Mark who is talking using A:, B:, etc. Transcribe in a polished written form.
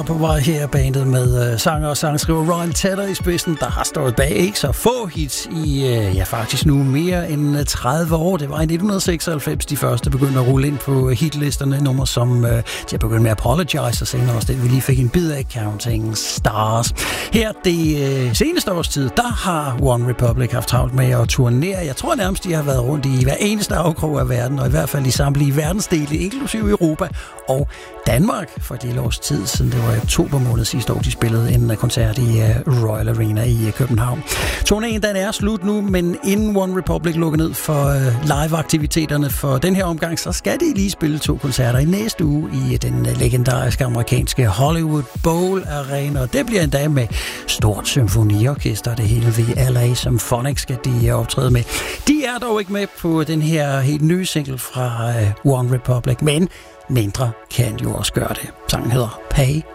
A: På vej her bandet med sanger og sangskriver Ryan Tedder i spidsen, der har stået bag ikke så få hits i, faktisk nu mere end 30 år. Det var i 1996, de første begyndte at rulle ind på hitlisterne. Nummer som de har begyndt med Apologize, og senere også den, vi lige fik en bid af, Counting Stars. Her det seneste års tid, der har One Republic haft travlt med at turnere. Jeg tror nærmest, de har været rundt i hver eneste afkrog af verden, og i hvert fald i samtlige verdensdele, inklusive Europa og Danmark, for et lille års tid siden. Det var i oktober måned sidste år, de spillede en koncert i Royal Arena i København. Turnéen, den er slut nu, men inden One Republic lukker ned for live-aktiviteterne for den her omgang, så skal de lige spille 2 koncerter i næste uge i den legendariske amerikanske Hollywood Bowl Arena. Det bliver endda med stort symfoniorkester. Det hele ved LA Symphonic skal de optræde med. De er dog ikke med på den her helt nye single fra One Republic, men mindre kan jo også gøre det. Sangen hedder Pay